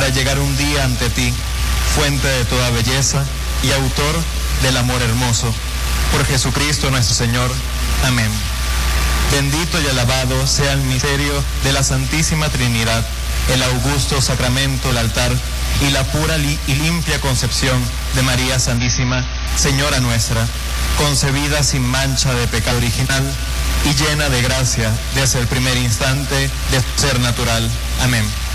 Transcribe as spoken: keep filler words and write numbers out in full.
para llegar un día ante ti, fuente de toda belleza y autor del amor hermoso. Por Jesucristo nuestro Señor. Amén. Bendito y alabado sea el misterio de la Santísima Trinidad, el augusto sacramento, el altar y la pura li- y limpia concepción de María Santísima, Señora nuestra, concebida sin mancha de pecado original y llena de gracia desde el primer instante de ser natural. Amén.